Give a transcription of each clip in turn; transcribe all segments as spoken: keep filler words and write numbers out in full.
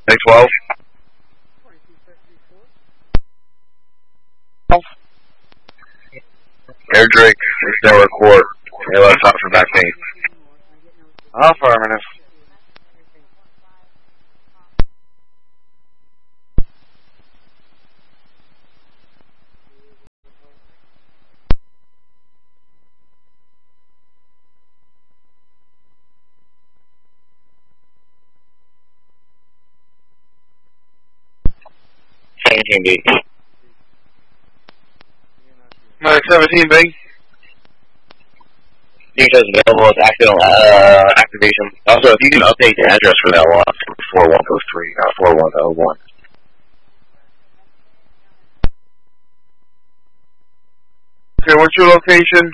Six twelve. Air Drake, Stellar Court. A L S out for back pain. Affirmative. seventeen B. Medic seventeen B. Details available as accidental uh, activation. Also, if you can update the address for that one from four one oh three, not four one oh one. Okay, what's your location?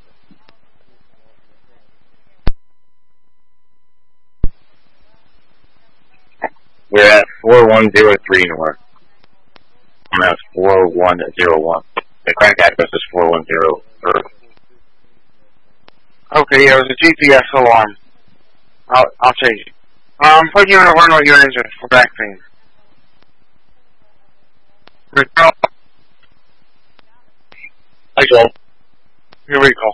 We're at four one zero three north. I'm at four one zero one. The correct address is four one zero three. Okay, yeah, it was a G P S alarm. I'll, I'll change it. Um, put you in a run with your engine for back pain. Recall. Actually, Your recall.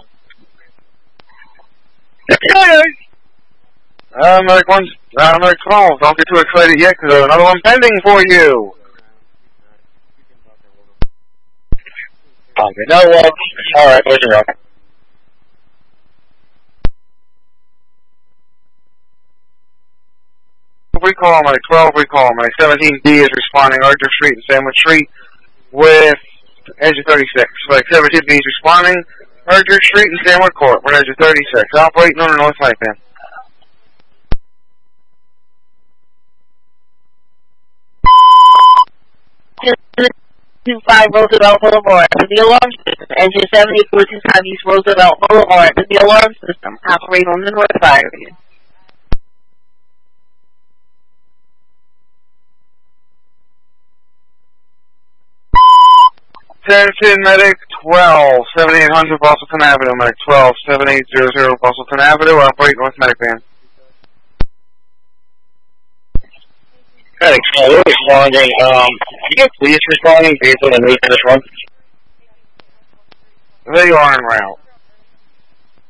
Uh, Medic one, uh, Medic twelve, don't get too excited yet, because there's another one pending for you. Okay, no, well, alright, where's your route? Recall, Medic twelve, recall. Medic seventeen B is responding Archer Street and Sandwich Street with engine thirty-six. Medic seventeen B is responding Archer Street and Sandwich Court with engine thirty-six. Operating on the North Saipan. two five Roosevelt Boulevard. To the alarm system, engine seventy-four two five East Roosevelt Boulevard. To the alarm system, operate on the north side of you. Attention, Medic twelve, seventy-eight hundred Boston Avenue. Medic twelve, seventy-eight hundred Boston Avenue. Operate North Medic Van. Medic twelve, we're responding. Um, you get police responding based on the news of this one? They are en route.